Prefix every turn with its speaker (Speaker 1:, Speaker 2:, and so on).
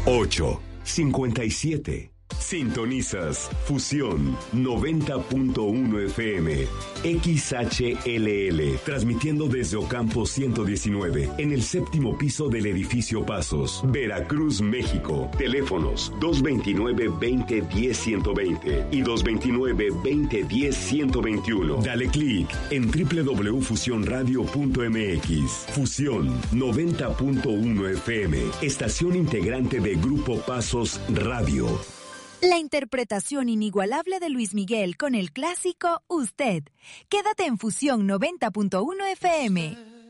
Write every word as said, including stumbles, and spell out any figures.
Speaker 1: ocho cincuenta y siete. Sintonizas Fusión noventa punto uno F M, X H L L, transmitiendo desde Ocampo ciento diecinueve, en el séptimo piso del edificio Pasos, Veracruz, México. Teléfonos dos veintinueve, veinte, diez, ciento veinte y dos veintinueve, veinte, diez, ciento veintiuno. Dale clic en doble u doble u doble u punto fusión radio punto m x. Fusión noventa punto uno F M, estación integrante de Grupo Pasos Radio.
Speaker 2: La interpretación inigualable de Luis Miguel con el clásico Usted. Quédate en Fusión noventa punto uno F M.